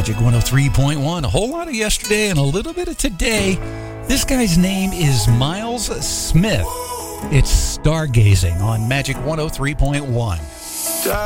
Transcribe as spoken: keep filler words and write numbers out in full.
Magic one oh three point one. A whole lot of yesterday and a little bit of today. This guy's name is Miles Smith. It's Stargazing on Magic one oh three point one.